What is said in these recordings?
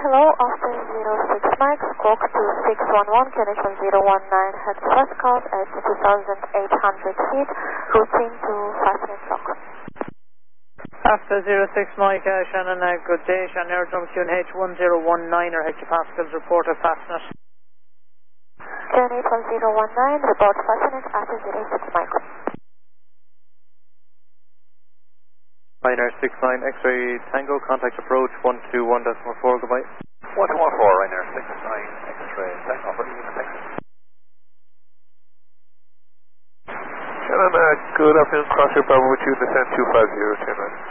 Hello, Austin 06 Mike, squawk to 611, connection 019, head first count at 2,800 feet, routine to Fastnet Rock. After 06 Mike, Shannon, good day. Shannon Aerodrome QNH 1019 or hectopascals report of Fastnet. QNH 1019, report Fastnet after 06 Mike. Ryanair 69 X-ray Tango, contact approach 121.4, goodbye. 114, Ryanair 69 X-ray Tango for Evening Texas. Shannon, good afternoon, cross your Bravo with you, descend 250, turn right.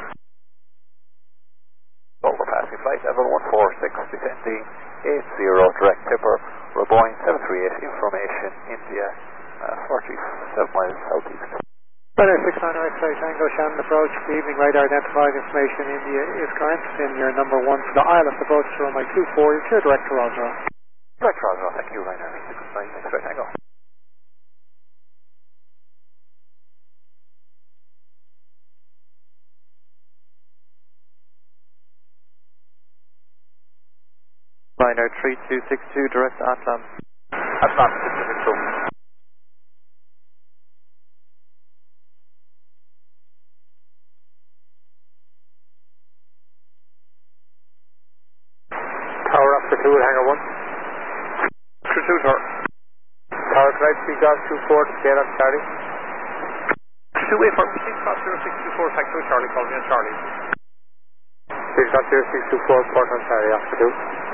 Over passing flight level 146, descending 80, direct tipper, Boeing 738, information, India, 47 miles southeast. Ryanair 69 X-ray Tango, Shannon approach, good evening, radar identified, information India is current, in your number 1 for the ILS approach to runway 24, you're clear direct to Roswell. Direct to Roswell, thank you, Ryanair 69 X-ray Tango. Ryanair 3262, direct Atlan. Atlan, Pacific 2. Tower up to 2 at hangar 1. After 2, tower. Tower flight, speak off 24 to scale up Charlie. 2 wait for 6.0624, taxi to Charlie, call me on Charlie. 6.0624, port on Charlie, after 2.